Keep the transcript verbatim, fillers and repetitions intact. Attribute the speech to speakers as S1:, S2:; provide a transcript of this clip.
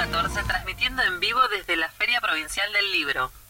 S1: catorce, transmitiendo en vivo desde la Feria Provincial del Libro.